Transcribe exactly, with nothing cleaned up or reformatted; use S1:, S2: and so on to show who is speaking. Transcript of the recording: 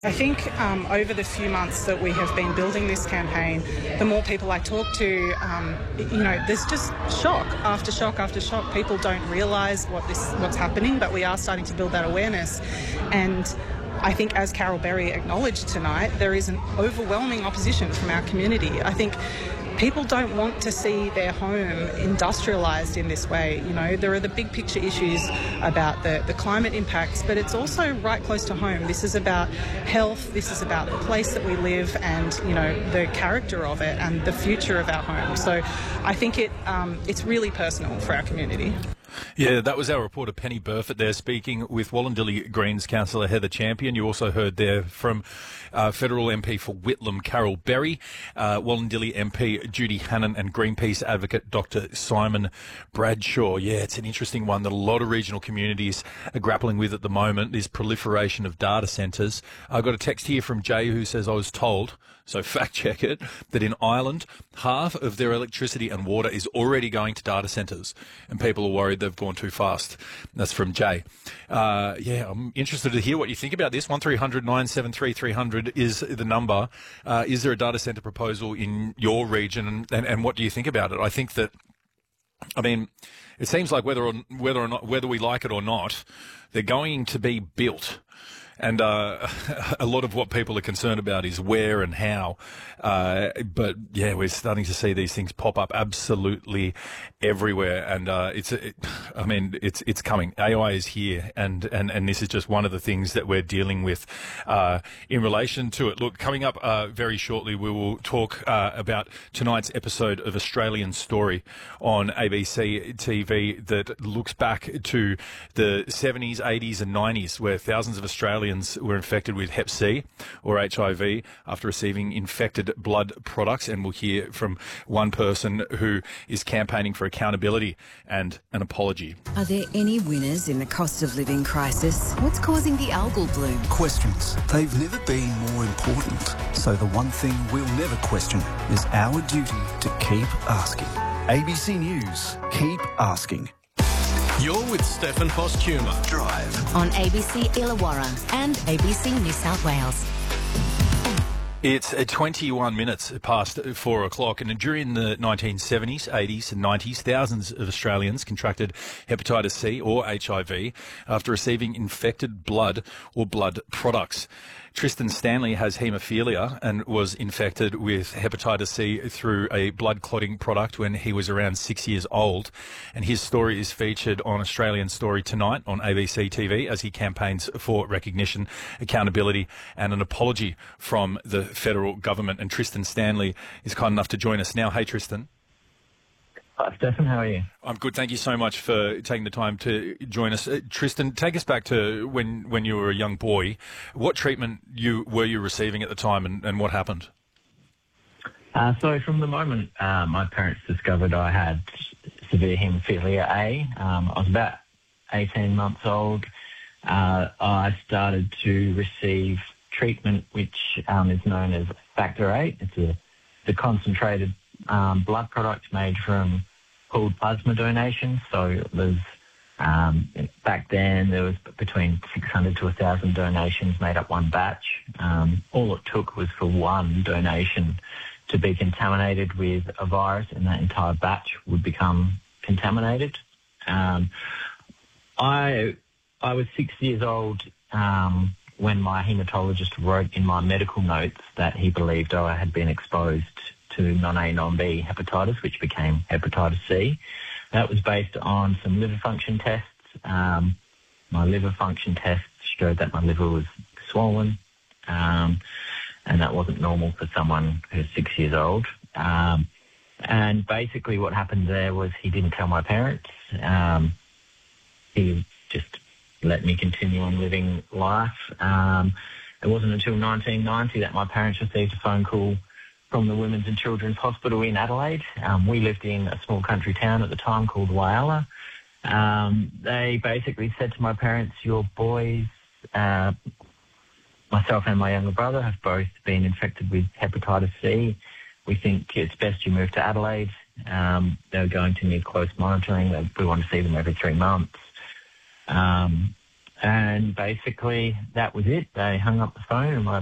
S1: I think um, over the few months that we have been building this campaign, the more people I talk to, um, you know, there's just shock after shock after shock. People don't realise what this what's happening, but we are starting to build that awareness. And I think, as Carol Berry acknowledged tonight, there is an overwhelming opposition from our community. I think people don't want to see their home industrialised in this way. You know, there are the big picture issues about the, the climate impacts, but it's also right close to home. This is about health, this is about the place that we live and, you know, the character of it and the future of our home. So I think it um, it's really personal for our community.
S2: Yeah, that was our reporter Penny Burford there speaking with Wollondilly Greens councillor Heather Champion. You also heard there from uh, federal M P for Whitlam Carol Berry, uh, Wollondilly M P Judy Hannan and Greenpeace advocate Doctor Simon Bradshaw. Yeah, it's an interesting one that a lot of regional communities are grappling with at the moment, this proliferation of data centres. I got a text here from Jay who says, I was told, so fact check it, that in Ireland, half of their electricity and water is already going to data centres, and people are worried they've gone too fast. That's from Jay. Uh, yeah, I'm interested to hear what you think about this. one three hundred nine seven three three hundred is the number. Uh, is there a data centre proposal in your region, and, and, and what do you think about it? I think that, I mean, it seems like whether or, whether or not, whether we like it or not, they're going to be built. And uh, a lot of what people are concerned about is where and how. Uh, but, yeah, we're starting to see these things pop up absolutely everywhere. And uh, it's, it, I mean, it's it's coming. A I is here, and, and, and this is just one of the things that we're dealing with uh, in relation to it. Look, coming up uh, very shortly, we will talk uh, about tonight's episode of Australian Story on A B C T V that looks back to the seventies, eighties and nineties, where thousands of Australians were infected with Hep C or H I V after receiving infected blood products, and we'll hear from one person who is campaigning for accountability and an apology.
S3: Are there any winners in the cost of living crisis? What's causing the algal bloom?
S4: Questions. They've never been more important. So the one thing we'll never question is our duty to keep asking. A B C News. Keep asking.
S5: You're with Stefan Postuma.
S4: Drive.
S3: On A B C Illawarra and A B C New South Wales.
S2: It's twenty-one minutes past four o'clock, and during the nineteen seventies, eighties and nineties, thousands of Australians contracted hepatitis C or H I V after receiving infected blood or blood products. Tristan Stanley has haemophilia and was infected with hepatitis C through a blood clotting product when he was around six years old. And his story is featured on Australian Story tonight on A B C T V as he campaigns for recognition, accountability and an apology from the federal government. And Tristan Stanley is kind enough to join us now. Hey, Tristan.
S6: Hi, Stefan. How are you?
S2: I'm good. Thank you so much for taking the time to join us. Uh, Tristan, take us back to when, when you were a young boy. What treatment you were you receiving at the time, and, and what happened?
S6: Uh, so from the moment uh, my parents discovered I had severe haemophilia A, um, I was about eighteen months old. Uh, I started to receive treatment which um, is known as Factor eight. It's a the concentrated um, blood product made from pooled plasma donations. So there's um, back then there was between six hundred to one thousand donations made up one batch. Um, all it took was for one donation to be contaminated with a virus, and that entire batch would become contaminated. Um, I I was six years old um, when my haematologist wrote in my medical notes that he believed I had been exposed to non-A, non-B hepatitis, which became hepatitis C. That was based on some liver function tests. Um, my liver function tests showed that my liver was swollen, um, and that wasn't normal for someone who's six years old. Um, and basically what happened there was he didn't tell my parents. Um, he just let me continue on living life. Um, it wasn't until nineteen ninety that my parents received a phone call from the Women's and Children's Hospital in Adelaide. Um, we lived in a small country town at the time called Whyalla. Um, they basically said to my parents, your boys, uh, myself and my younger brother, have both been infected with hepatitis C. We think it's best you move to Adelaide. Um, they were going to need close monitoring. We want to see them every three months. Um, and basically that was it. They hung up the phone and my